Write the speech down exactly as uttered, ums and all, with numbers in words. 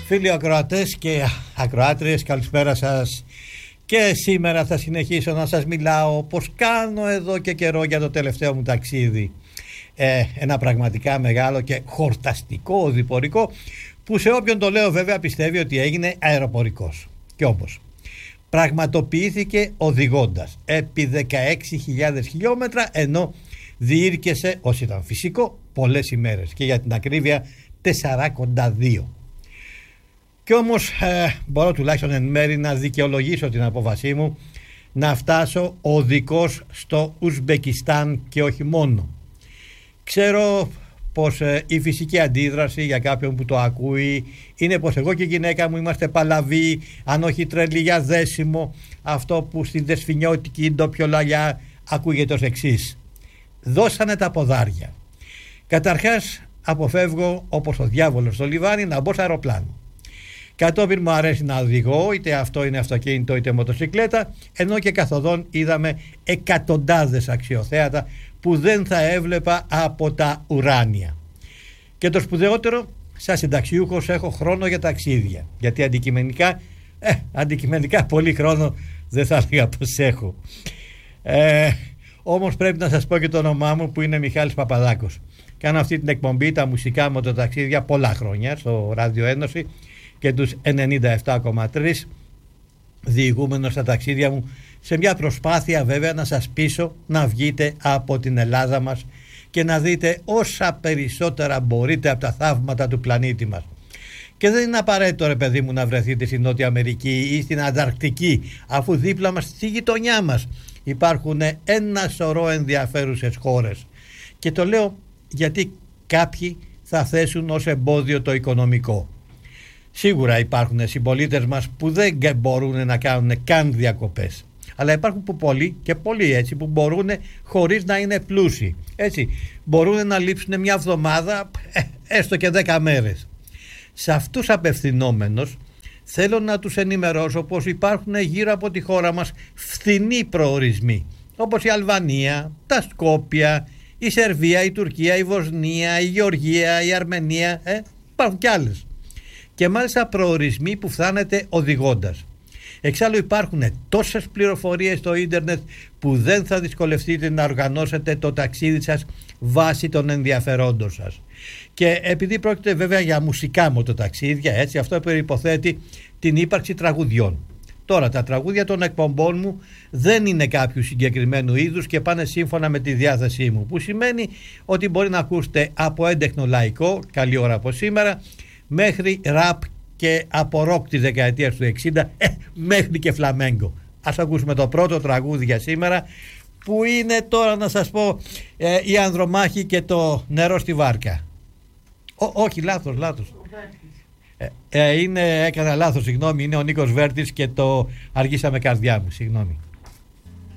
Φίλοι ακροατές και ακροάτριες, καλησπέρα σας. Και σήμερα θα συνεχίσω να σας μιλάω πως κάνω εδώ και καιρό για το τελευταίο μου ταξίδι. Ε, ένα πραγματικά μεγάλο και χορταστικό οδηπορικό που σε όποιον το λέω βέβαια πιστεύει ότι έγινε αεροπορικός. Και όμως πραγματοποιήθηκε οδηγώντας επί δεκαέξι χιλιάδες χιλιόμετρα, ενώ διήρκεσε, όσοι ήταν φυσικό, πολλές ημέρες και για την ακρίβεια τεσσαράκοντα δύο. Και όμως ε, μπορώ τουλάχιστον εν μέρη να δικαιολογήσω την απόφασή μου να φτάσω οδικός στο Ουσμπεκιστάν και όχι μόνο. Ξέρω πως ε, η φυσική αντίδραση για κάποιον που το ακούει είναι πως εγώ και η γυναίκα μου είμαστε παλαβοί, αν όχι τρελοί για δέσιμο, αυτό που στην δεσφινιώτικη ντοπιολαγιά ακούγεται ως εξής: δώσανε τα ποδάρια. Καταρχάς αποφεύγω όπως ο διάβολος στο λιβάνι να μπω σε αεροπλάνο. Κατόπιν μου αρέσει να οδηγώ, είτε αυτό είναι αυτοκίνητο είτε μοτοσυκλέτα, ενώ και καθοδόν είδαμε εκατοντάδες αξιοθέατα που δεν θα έβλεπα από τα ουράνια. Και το σπουδαιότερο, σαν συνταξιούχος έχω χρόνο για ταξίδια, γιατί αντικειμενικά, ε, αντικειμενικά πολύ χρόνο δεν θα έλεγα πως έχω. Ε, όμως πρέπει να σας πω και το όνομά μου που είναι Μιχάλης Παπαδάκος. Κάνω αυτή την εκπομπή, τα μουσικά μοτοταξίδια, πολλά χρόνια στο Ράδιο Ένωση και τους ενενήντα επτά κόμμα τρία, διηγούμενος στα ταξίδια μου, σε μια προσπάθεια βέβαια να σας πείσω να βγείτε από την Ελλάδα μας και να δείτε όσα περισσότερα μπορείτε από τα θαύματα του πλανήτη μας. Και δεν είναι απαραίτητο, ρε παιδί μου, να βρεθείτε στην Νότια Αμερική ή στην Ανταρκτική, αφού δίπλα μας, στη γειτονιά μας, υπάρχουν ένα σωρό ενδιαφέρουσες χώρες. Και το λέω γιατί κάποιοι θα θέσουν ως εμπόδιο το οικονομικό. Σίγουρα υπάρχουν συμπολίτες μας που δεν μπορούν να κάνουν καν διακοπές. Αλλά υπάρχουν που πολλοί και πολλοί έτσι που μπορούν χωρίς να είναι πλούσιοι. Έτσι, μπορούν να λείψουν μια εβδομάδα, ε, έστω και δέκα μέρες. Σε αυτούς απευθυνόμενος θέλω να τους ενημερώσω πως υπάρχουν γύρω από τη χώρα μας φθηνοί προορισμοί, όπως η Αλβανία, τα Σκόπια, η Σερβία, η Τουρκία, η Βοσνία, η Γεωργία, η Αρμενία, ε, υπάρχουν κι άλλες. Και μάλιστα προορισμοί που φτάνετε οδηγώντας. Εξάλλου υπάρχουν τόσες πληροφορίες στο ίντερνετ που δεν θα δυσκολευτείτε να οργανώσετε το ταξίδι σας βάσει των ενδιαφερόντων σας. Και επειδή πρόκειται βέβαια για μουσικά μοτοταξίδια, έτσι, αυτό προϋποθέτει την ύπαρξη τραγουδιών. Τώρα τα τραγούδια των εκπομπών μου δεν είναι κάποιου συγκεκριμένου είδους και πάνε σύμφωνα με τη διάθεσή μου, που σημαίνει ότι μπορεί να ακούσετε από έντεχνο λαϊκό, καλή ώρα από σήμερα, μέχρι ραπ και από ροκ της δεκαετίας του εξήντα, ε, μέχρι και φλαμέγκο. Ας ακούσουμε το πρώτο τραγούδι για σήμερα, που είναι, τώρα να σας πω, ε, η Ανδρομάχη και το νερό στη βάρκα. Ό, όχι, λάθος, λάθος. Ε, ε, είναι, έκανα λάθος, συγγνώμη, είναι ο Νίκος Βέρτης και το αργήσαμε καρδιά μου, συγγνώμη.